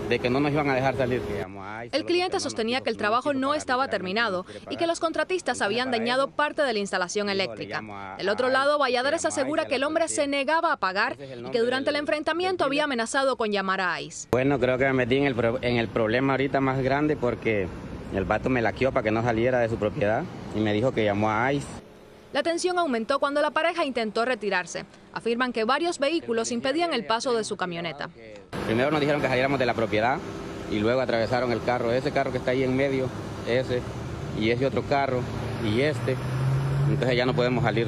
de que no nos iban a dejar salir. El cliente sostenía que el trabajo no estaba terminado y que los contratistas habían dañado parte de la instalación eléctrica. Del otro lado, Valladares asegura que el hombre se negaba a pagar y que durante el enfrentamiento había amenazado con llamar a ICE. Bueno, creo que me metí en el problema ahorita más grande porque el vato me laqueó para que no saliera de su propiedad y me dijo que llamó a ICE. La tensión aumentó cuando la pareja intentó retirarse. Afirman que varios vehículos impedían el paso de su camioneta. Primero nos dijeron que saliéramos de la propiedad y luego atravesaron el carro. Ese carro que está ahí en medio, ese, y ese otro carro, y este. Entonces ya no podemos salir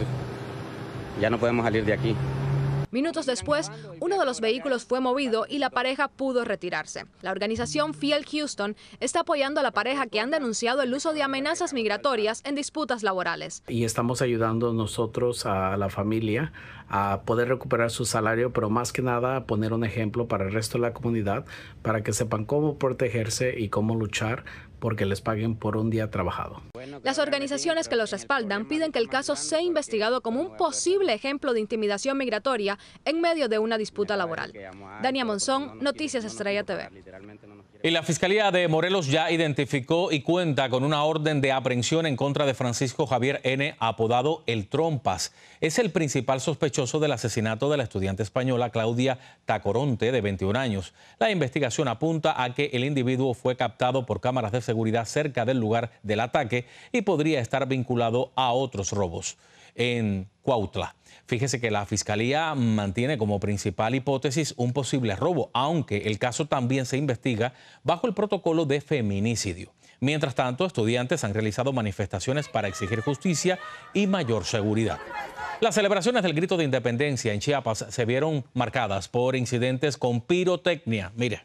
de aquí. Minutos después, uno de los vehículos fue movido y la pareja pudo retirarse. La organización Fiel Houston está apoyando a la pareja que han denunciado el uso de amenazas migratorias en disputas laborales. Y estamos ayudando nosotros a la familia a poder recuperar su salario, pero más que nada a poner un ejemplo para el resto de la comunidad, para que sepan cómo protegerse y cómo luchar porque les paguen por un día trabajado. Las organizaciones que los respaldan piden que el caso sea investigado como un posible ejemplo de intimidación migratoria en medio de una disputa laboral. Dania Monzón, Noticias Estrella TV. Y la Fiscalía de Morelos ya identificó y cuenta con una orden de aprehensión en contra de Francisco Javier N., apodado El Trompas. Es el principal sospechoso del asesinato de la estudiante española Claudia Tacoronte, de 21 años. La investigación apunta a que el individuo fue captado por cámaras de seguridad cerca del lugar del ataque y podría estar vinculado a otros robos en Cuautla. Fíjese que la Fiscalía mantiene como principal hipótesis un posible robo, aunque el caso también se investiga bajo el protocolo de feminicidio. Mientras tanto, estudiantes han realizado manifestaciones para exigir justicia y mayor seguridad. Las celebraciones del Grito de Independencia en Chiapas se vieron marcadas por incidentes con pirotecnia. Mire.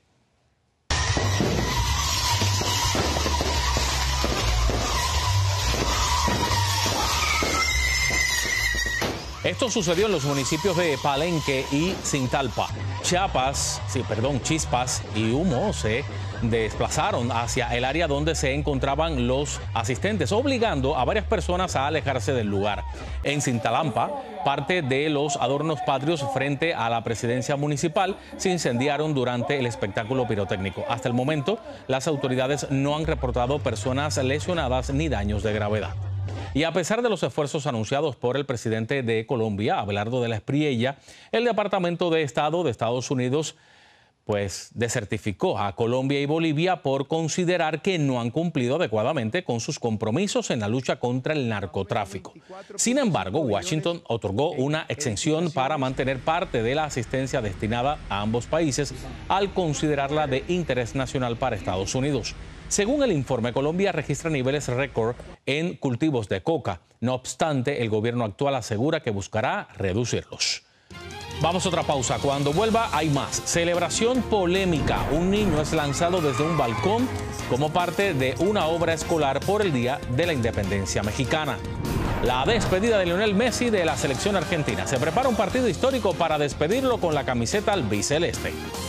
Esto sucedió en los municipios de Palenque y Cintalpa. Chispas y humo se desplazaron hacia el área donde se encontraban los asistentes, obligando a varias personas a alejarse del lugar. En Cintalampa, parte de los adornos patrios frente a la presidencia municipal se incendiaron durante el espectáculo pirotécnico. Hasta el momento, las autoridades no han reportado personas lesionadas ni daños de gravedad. Y a pesar de los esfuerzos anunciados por el presidente de Colombia, Abelardo de la Espriella, el Departamento de Estado de Estados Unidos desertificó a Colombia y Bolivia por considerar que no han cumplido adecuadamente con sus compromisos en la lucha contra el narcotráfico. Sin embargo, Washington otorgó una exención para mantener parte de la asistencia destinada a ambos países al considerarla de interés nacional para Estados Unidos. Según el informe, Colombia registra niveles récord en cultivos de coca. No obstante, el gobierno actual asegura que buscará reducirlos. Vamos a otra pausa. Cuando vuelva hay más. Celebración polémica. Un niño es lanzado desde un balcón como parte de una obra escolar por el Día de la Independencia Mexicana. La despedida de Lionel Messi de la selección argentina. Se prepara un partido histórico para despedirlo con la camiseta albiceleste.